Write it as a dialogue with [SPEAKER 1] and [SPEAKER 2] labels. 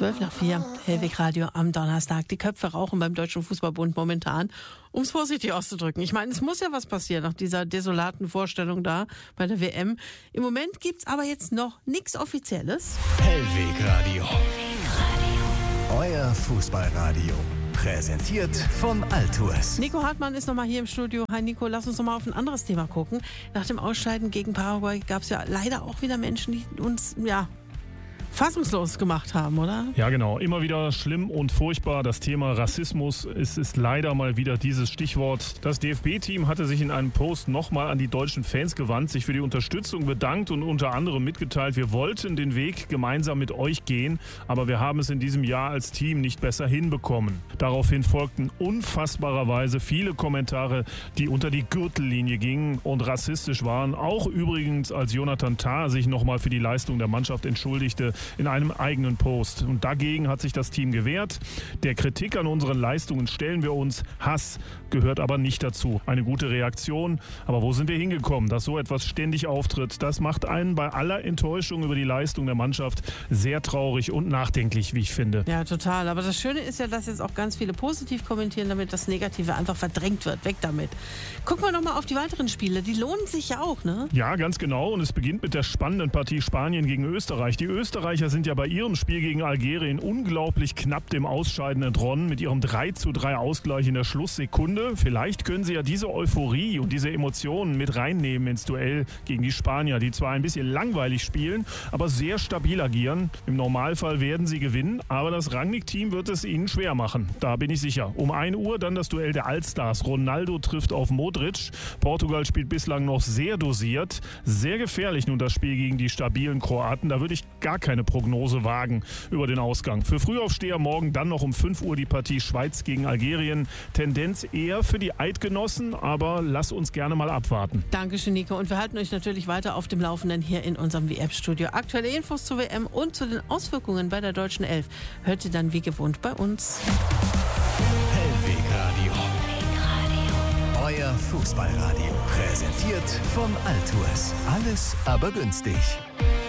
[SPEAKER 1] 12:04, Hellwig Radio am Donnerstag. Die Köpfe rauchen beim Deutschen Fußballbund momentan, um es vorsichtig auszudrücken. Ich meine, es muss ja was passieren nach dieser desolaten Vorstellung da bei der WM. Im Moment gibt's aber jetzt noch nichts Offizielles.
[SPEAKER 2] Hellwig Radio. Euer Fußballradio. Präsentiert von Altours.
[SPEAKER 1] Nico Hartmann ist nochmal hier im Studio. Hi Nico, lass uns nochmal auf ein anderes Thema gucken. Nach dem Ausscheiden gegen Paraguay gab es ja leider auch wieder Menschen, die uns, fassungslos gemacht haben, oder?
[SPEAKER 3] Ja, genau. Immer wieder schlimm und furchtbar. Das Thema Rassismus ist leider mal wieder dieses Stichwort. Das DFB-Team hatte sich in einem Post nochmal an die deutschen Fans gewandt, sich für die Unterstützung bedankt und unter anderem mitgeteilt, wir wollten den Weg gemeinsam mit euch gehen, aber wir haben es in diesem Jahr als Team nicht besser hinbekommen. Daraufhin folgten unfassbarerweise viele Kommentare, die unter die Gürtellinie gingen und rassistisch waren. Auch übrigens, als Jonathan Tah sich nochmal für die Leistung der Mannschaft entschuldigte, in einem eigenen Post. Und dagegen hat sich das Team gewehrt. Der Kritik an unseren Leistungen stellen wir uns. Hass gehört aber nicht dazu. Eine gute Reaktion. Aber wo sind wir hingekommen? Dass so etwas ständig auftritt, das macht einen bei aller Enttäuschung über die Leistung der Mannschaft sehr traurig und nachdenklich, wie ich finde.
[SPEAKER 1] Ja, total. Aber das Schöne ist ja, dass jetzt auch ganz viele positiv kommentieren, damit das Negative einfach verdrängt wird. Weg damit. Gucken wir nochmal auf die weiteren Spiele. Die lohnen sich ja auch, ne?
[SPEAKER 3] Ja, ganz genau. Und es beginnt mit der spannenden Partie Spanien gegen Österreich. Die Österreicher sind ja bei ihrem Spiel gegen Algerien unglaublich knapp dem Ausscheiden entronnen mit ihrem 3:3 Ausgleich in der Schlusssekunde. Vielleicht können sie ja diese Euphorie und diese Emotionen mit reinnehmen ins Duell gegen die Spanier, die zwar ein bisschen langweilig spielen, aber sehr stabil agieren. Im Normalfall werden sie gewinnen, aber das Rangnick-Team wird es ihnen schwer machen. Da bin ich sicher. Um 1 Uhr dann das Duell der Allstars. Ronaldo trifft auf Modric. Portugal spielt bislang noch sehr dosiert. Sehr gefährlich nun das Spiel gegen die stabilen Kroaten. Da würde ich gar keine Prognose wagen über den Ausgang. Für Frühaufsteher morgen dann noch um 5 Uhr die Partie Schweiz gegen Algerien. Tendenz eher für die Eidgenossen, aber lass uns gerne mal abwarten.
[SPEAKER 1] Dankeschön, Nico. Und wir halten euch natürlich weiter auf dem Laufenden hier in unserem WM-Studio. Aktuelle Infos zur WM und zu den Auswirkungen bei der deutschen Elf hört ihr dann wie gewohnt bei uns.
[SPEAKER 2] Hellwig Radio. Euer Fußballradio. Präsentiert von Altours. Alles aber günstig.